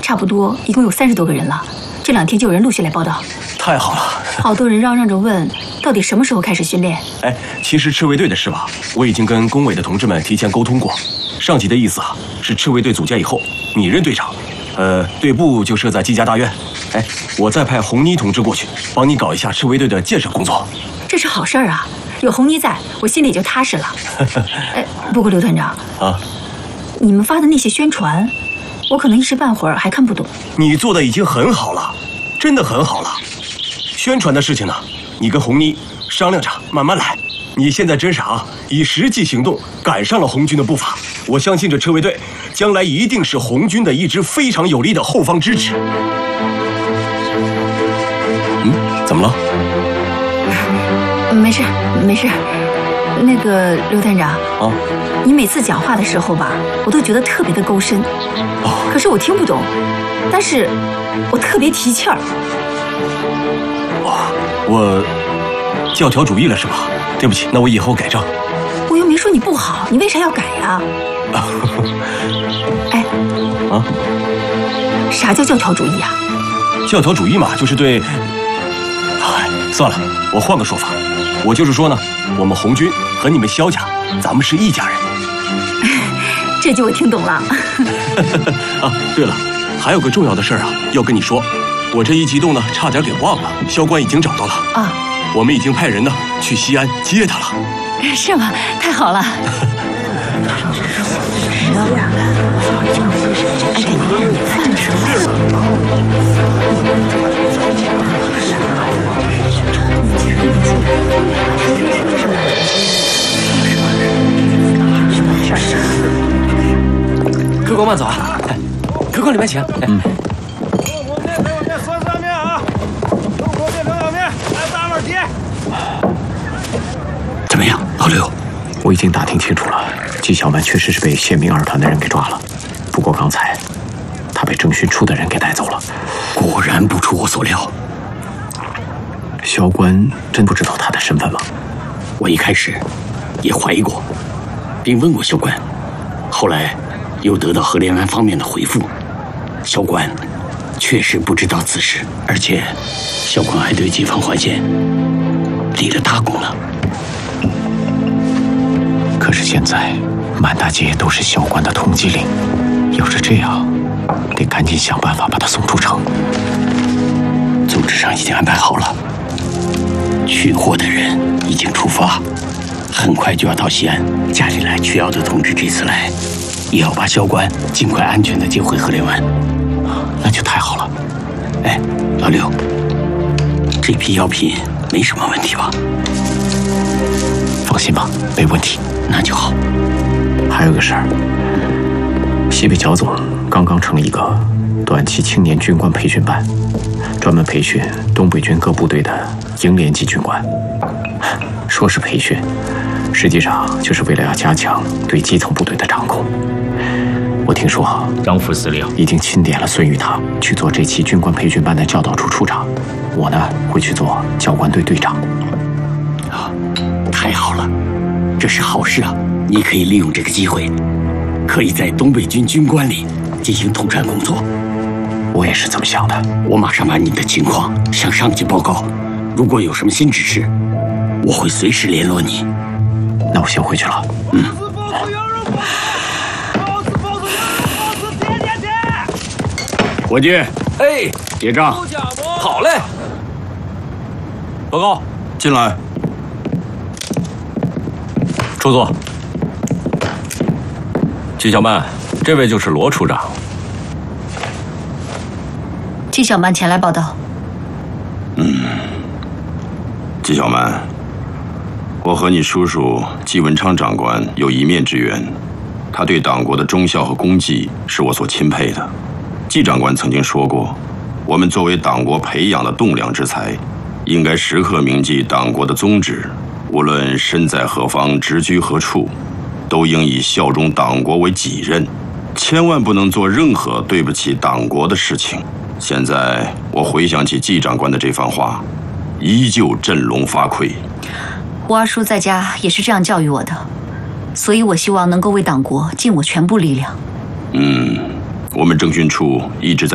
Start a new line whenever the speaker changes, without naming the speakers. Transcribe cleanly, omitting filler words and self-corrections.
差不多一共有30多个人了，这2天就有人陆续来报道。
太好了！
好多人嚷嚷着问，到底什么时候开始训练？
哎，其实赤卫队的事吧，我已经跟工委的同志们提前沟通过。上级的意思啊，是赤卫队组建以后，你任队长，队部就设在季家大院。哎，我再派红妮同志过去，帮你搞一下赤卫队的建设工作。
这是好事儿啊，有红妮在，我心里就踏实了。哎，不过刘团长
啊，
你们发的那些宣传，我可能一时半会儿还看不懂。
你做的已经很好了，真的很好了。宣传的事情呢，你跟红妮商量着慢慢来。你现在真是啊，以实际行动赶上了红军的步伐。我相信这赤卫队将来一定是红军的一支非常有力的后方支持。怎么了？
没事，没事。那个刘团长
啊，
你每次讲话的时候吧，我都觉得特别的高深。
哦，
可是我听不懂，但是我特别提气儿。
我教条主义了是吧？对不起，那我以后改正。
我又没说你不好，你为啥要改呀？哎，
啊，
啥叫教条主义啊？
教条主义嘛，就是对……哎，算了，我换个说法，我就是说呢，我们红军和你们萧家，咱们是一家人。
这句我听懂了。
啊，对了，还有个重要的事儿啊，要跟你说。我这一激动呢，差点给忘了。萧官已经找到了
啊，
我们已经派人呢去西安接他了。
是吗？太好了。
客官慢走啊！哎，客官里面请。哎，
怎么样，老刘？我已经打听清楚了，纪晓曼确实是被宪兵2团的人给抓了。不过刚才他被政训处的人给带走了。果然不出我所料。萧官真不知道他的身份吗？我一开始也怀疑过，并问过萧官，后来又得到何连湾方面的回复，萧官确实不知道此事，而且萧官还对解放淮县立了大功呢。可是现在满大街都是萧官的通缉令，要是这样，得赶紧想办法把他送出城。组织上已经安排好了，取货的人已经出发，很快就要到西安。家里来取药的同志这次来，也要把萧官尽快安全地接回何连湾。那就太好了。哎，老刘，这批药品没什么问题吧？放心吧，没问题。那就好。还有个事儿，西北剿总刚刚成立一个短期青年军官培训班，专门培训东北军各部队的营连级军官。说是培训，实际上就是为了要加强对基层部队的掌控。我听说
张副司令
已经钦点了孙玉堂去做这期军官培训班的教导处处长，我呢会去做教官队队长。啊，太好了，这是好事啊！你可以利用这个机会，可以在东北军军官里进行统战工作。我也是这么想的。我马上把你的情况向上级报告，如果有什么新指示，我会随时联络你。那我先回去了。伙计，
哎，
结账。
好嘞。
报告，进来。出座。纪晓曼，这位就是罗处长。
纪晓曼前来报道。
纪晓曼，我和你叔叔纪文昌长官有一面之缘，他对党国的忠孝和功绩是我所钦佩的。纪长官曾经说过，我们作为党国培养的栋梁之才，应该时刻铭记党国的宗旨，无论身在何方，直居何处，都应以效忠党国为己任，千万不能做任何对不起党国的事情。现在我回想起纪长官的这番话，依旧振聋发聩。
我二叔在家也是这样教育我的，所以我希望能够为党国尽我全部力量。
我们政训处一直在